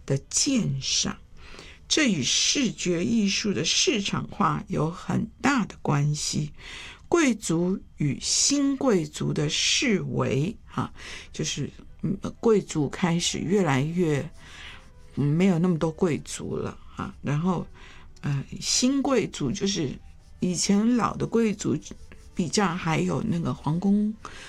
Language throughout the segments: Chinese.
的鉴赏，这与视觉艺术的市场化有很大的关系。贵族与新贵族的视为就是贵族开始越来越没有那么多贵族了然后新贵族就是以前老的贵族比较还有那个公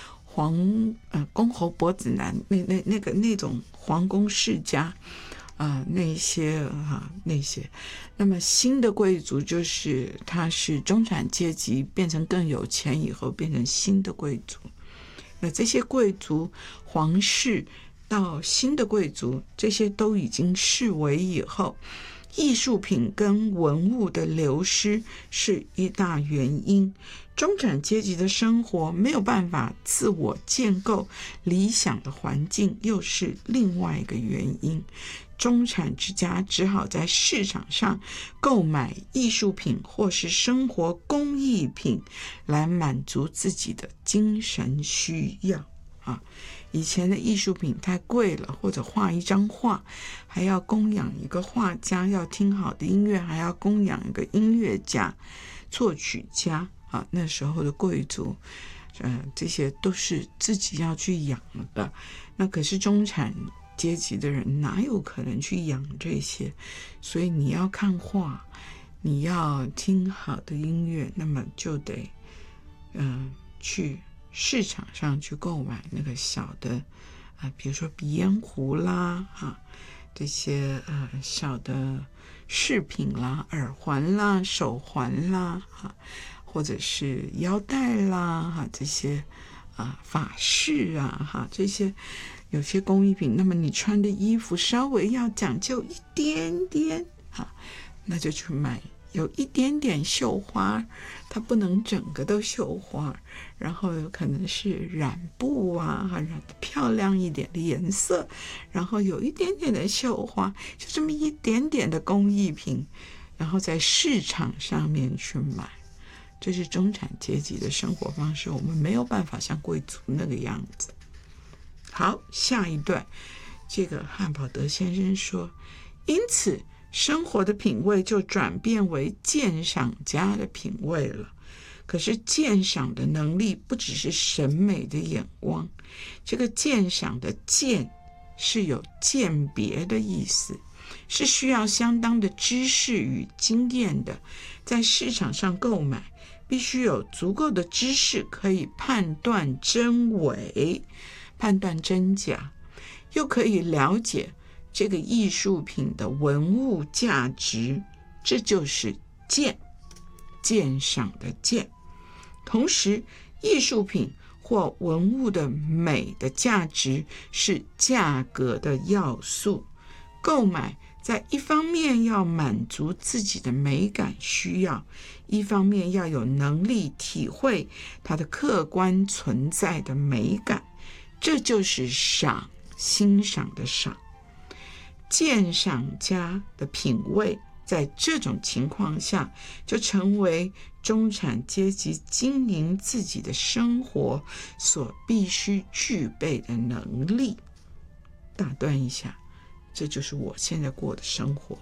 侯伯子男那种皇宫世家那些，那么新的贵族就是他是中产阶级变成更有钱以后变成新的贵族。那这些贵族皇室到新的贵族，这些都已经式微以后，艺术品跟文物的流失是一大原因。中产阶级的生活没有办法自我建构理想的环境，又是另外一个原因。中产之家只好在市场上购买艺术品或是生活工艺品来满足自己的精神需要以前的艺术品太贵了，或者画一张画还要供养一个画家，要听好的音乐还要供养一个音乐家、作曲家那时候的贵族这些都是自己要去养的。那可是中产阶级的人哪有可能去养这些？所以你要看画，你要听好的音乐，那么就得去市场上去购买那个小的比如说鼻烟壶啦这些小的饰品啦、耳环啦、手环啦或者是腰带啦这些发饰这些有些工艺品，那么你穿的衣服稍微要讲究一点点那就去买有一点点绣花，它不能整个都绣花，然后有可能是染布染得漂亮一点的颜色，然后有一点点的绣花，就这么一点点的工艺品，然后在市场上面去买。这是中产阶级的生活方式，我们没有办法像贵族那个样子。好，下一段，这个汉堡德先生说，因此生活的品味就转变为鉴赏家的品味了。可是鉴赏的能力不只是审美的眼光，这个鉴赏的鉴是有鉴别的意思，是需要相当的知识与经验的。在市场上购买必须有足够的知识可以判断真伪，判断真假，又可以了解这个艺术品的文物价值，这就是鉴赏的鉴。同时艺术品或文物的美的价值是价格的要素。购买在一方面要满足自己的美感需要，一方面要有能力体会它的客观存在的美感，这就是赏，欣赏的赏。鉴赏家的品味在这种情况下就成为中产阶级经营自己的生活所必须具备的能力。打断一下，这就是我现在过的生活。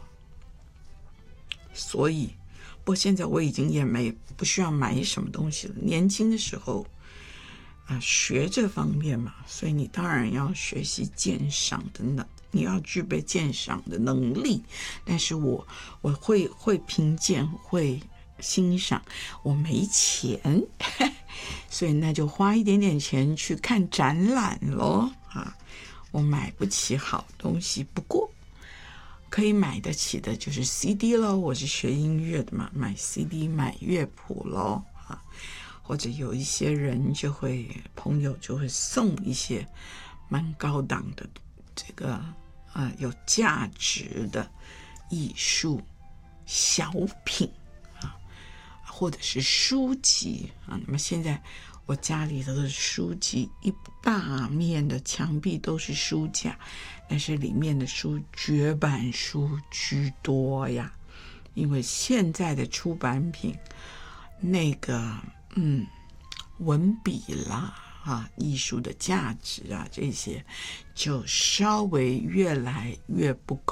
所以不过现在我已经也不需要买什么东西了。年轻的时候学这方面嘛，所以你当然要学习鉴赏的你要具备鉴赏的能力。但是我会评鉴，会欣赏，我没钱所以那就花一点点钱去看展览咯我买不起好东西，不过可以买得起的就是 CD 咯，我是学音乐的嘛，买 CD 买乐谱咯或者有一些人朋友就会送一些蛮高档的这个有价值的艺术小品或者是书籍那么现在我家里头的书籍一大面的墙壁都是书架，但是里面的书绝版书居多呀。因为现在的出版品那个文笔啦艺术的价值这些就稍微越来越不够